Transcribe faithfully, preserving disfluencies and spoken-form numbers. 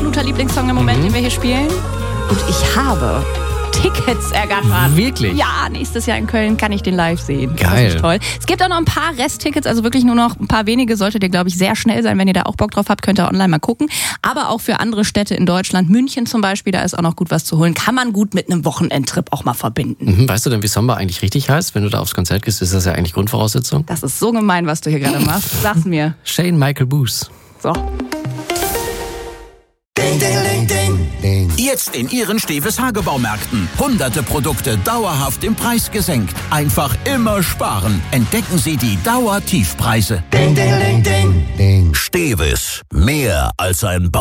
absoluter Lieblingssong im Moment, Mhm. den wir hier spielen. Und ich habe Tickets ergattert. Wirklich? Ja, nächstes Jahr in Köln kann ich den live sehen. Geil. Das ist toll. Es gibt auch noch ein paar Resttickets, also wirklich nur noch ein paar wenige. Solltet ihr, glaube ich, sehr schnell sein. Wenn ihr da auch Bock drauf habt, könnt ihr online mal gucken. Aber auch für andere Städte in Deutschland, München zum Beispiel, da ist auch noch gut was zu holen. Kann man gut mit einem Wochenendtrip auch mal verbinden. Mhm. Weißt du denn, wie Samba eigentlich richtig heißt? Wenn du da aufs Konzert gehst, ist das ja eigentlich Grundvoraussetzung. Das ist so gemein, was du hier gerade machst. Sag's mir. Shane Michael Boos. So. Ding, ding, ding, ding. Jetzt in Ihren Steves Hagebaumärkten. Hunderte Produkte dauerhaft im Preis gesenkt. Einfach immer sparen. Entdecken Sie die Dauertiefpreise. Ding, ding, ding, ding, ding. Steves. Mehr als ein Bau.